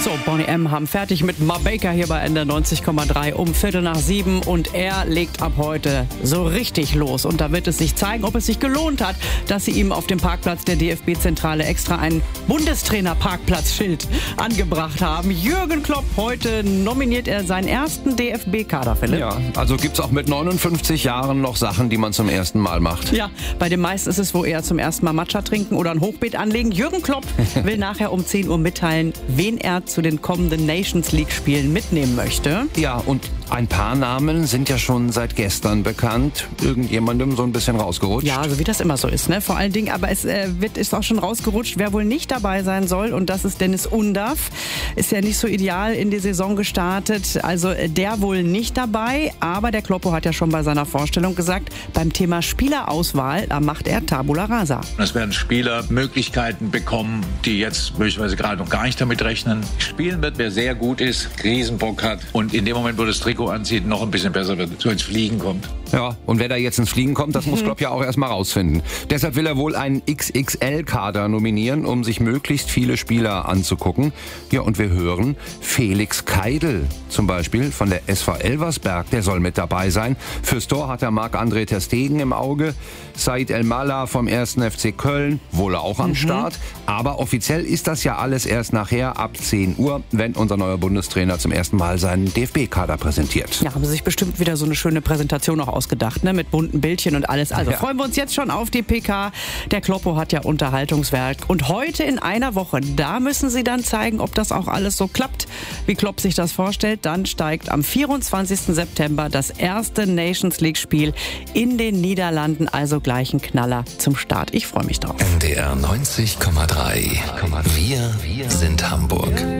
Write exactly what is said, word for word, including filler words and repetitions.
So, Bonnie M. haben fertig mit Ma Baker hier bei N D R neunzig Komma drei um Viertel nach sieben und er legt ab heute so richtig los. Und da wird es sich zeigen, ob es sich gelohnt hat, dass sie ihm auf dem Parkplatz der D F B-Zentrale extra ein Bundestrainer-Parkplatzschild angebracht haben. Jürgen Klopp, heute nominiert er seinen ersten D F B-Kader, Philipp. Ja, also gibt's auch mit neunundfünfzig Jahren noch Sachen, die man zum ersten Mal macht. Ja, bei den meisten ist es wohl eher zum ersten Mal Matcha trinken oder ein Hochbeet anlegen. Jürgen Klopp will nachher um zehn Uhr mitteilen, wen er zu den kommenden Nations League-Spielen mitnehmen möchte. Ja, und ein paar Namen sind ja schon seit gestern bekannt. Irgendjemandem so ein bisschen rausgerutscht. Ja, so wie das immer so ist, ne? Vor allen Dingen, aber es äh, wird, ist auch schon rausgerutscht, wer wohl nicht dabei sein soll. Und das ist Dennis Undav. Ist ja nicht so ideal in die Saison gestartet. Also äh, der wohl nicht dabei. Aber der Kloppo hat ja schon bei seiner Vorstellung gesagt, beim Thema Spielerauswahl, da macht er Tabula Rasa. Es werden Spieler Möglichkeiten bekommen, die jetzt möglicherweise gerade noch gar nicht damit rechnen. Spielen wird, wer sehr gut ist, Riesenbock hat und in dem Moment, wo das Trikot anzieht, noch ein bisschen besser wird, so ins Fliegen kommt. Ja, und wer da jetzt ins Fliegen kommt, das muss Klopp ja auch erstmal rausfinden. Deshalb will er wohl einen X X L-Kader nominieren, um sich möglichst viele Spieler anzugucken. Ja, und wir hören, Felix Keidl zum Beispiel von der S V Elversberg, der soll mit dabei sein. Fürs Tor hat er Marc-André ter Stegen im Auge. Said El-Mallah vom ersten F C Köln, wohl auch am mhm. Start. Aber offiziell ist das ja alles erst nachher ab zehn Uhr, wenn unser neuer Bundestrainer zum ersten Mal seinen D F B-Kader präsentiert. Ja, haben sie sich bestimmt wieder so eine schöne Präsentation auch ausgedacht, ne? Mit bunten Bildchen und alles. Also ja. Freuen wir uns jetzt schon auf die P K. Der Kloppo hat ja Unterhaltungswerk. Und heute in einer Woche, da müssen sie dann zeigen, ob das auch alles so klappt, wie Klopp sich das vorstellt. Dann steigt am vierundzwanzigsten September das erste Nations League-Spiel in den Niederlanden. Also gleich ein Knaller zum Start. Ich freue mich drauf. N D R neunzig Komma drei. Wir sind Hamburg.